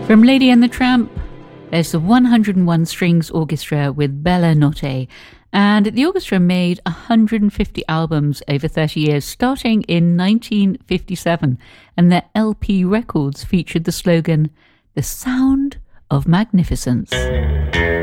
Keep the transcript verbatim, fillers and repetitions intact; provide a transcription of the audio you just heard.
From Lady and the Tramp, there's the one hundred and one Strings Orchestra with Bella Notte. And the orchestra made one hundred fifty albums over thirty years, starting in nineteen fifty-seven. And their L P records featured the slogan, "The Sound of Magnificence."